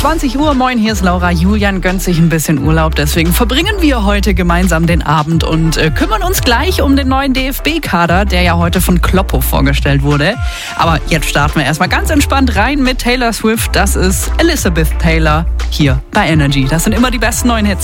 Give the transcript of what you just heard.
20 Uhr, moin, hier ist Laura. Julian gönnt sich ein bisschen Urlaub, deswegen verbringen wir heute gemeinsam den Abend und kümmern uns gleich um den neuen DFB-Kader, der ja heute von Kloppo vorgestellt wurde. Aber jetzt starten wir erstmal ganz entspannt rein mit Taylor Swift. Das ist Elizabeth Taylor hier bei Energy. Das sind immer die besten neuen Hits.